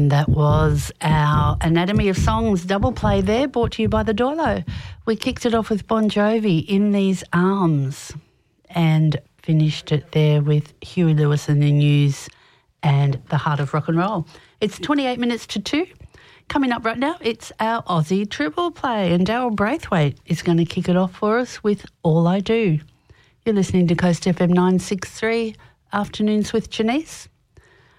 That was our Anatomy of Songs double play there, brought to you by the Doilo. We kicked it off with Bon Jovi, In These Arms, and finished it there with Huey Lewis and the News and The Heart of Rock and Roll. It's 28 minutes to 2. Coming up right now, it's our Aussie triple play, and Daryl Braithwaite is going to kick it off for us with All I Do. You're listening to Coast FM 963, Afternoons with Janice.